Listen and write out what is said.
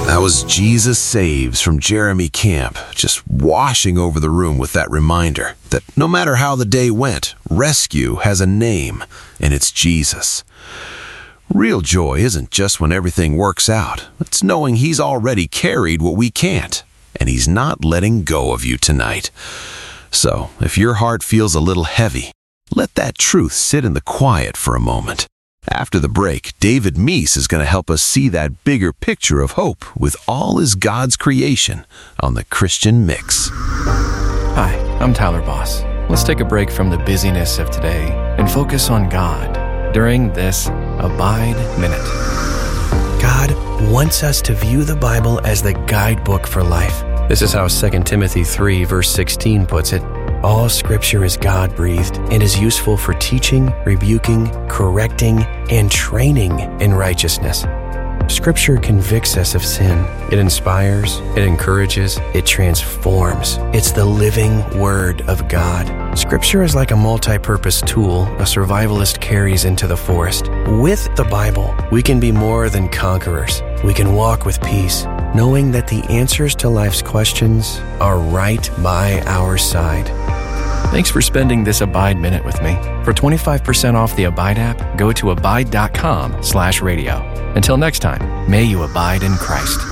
That was Jesus Saves from Jeremy Camp, just washing over the room with that reminder that no matter how the day went, rescue has a name, and it's Jesus. Real joy isn't just when everything works out. It's knowing He's already carried what we can't, and He's not letting go of you tonight. So, if your heart feels a little heavy, let that truth sit in the quiet for a moment. After the break, David Meese is going to help us see that bigger picture of hope with all is God's creation on the Christian Mix. Hi, I'm Tyler Boss. Let's take a break from the busyness of today and focus on God during this Abide Minute. God wants us to view the Bible as the guidebook for life. This is how 2 Timothy 3 verse 16 puts it. All Scripture is God-breathed and is useful for teaching, rebuking, correcting, and training in righteousness. Scripture convicts us of sin. It inspires, it encourages, it transforms. It's the living Word of God. Scripture is like a multi-purpose tool a survivalist carries into the forest. With the Bible, we can be more than conquerors. We can walk with peace, knowing that the answers to life's questions are right by our side. Thanks for spending this Abide Minute with me. For 25% off the Abide app, go to abide.com/radio. Until next time, may you abide in Christ.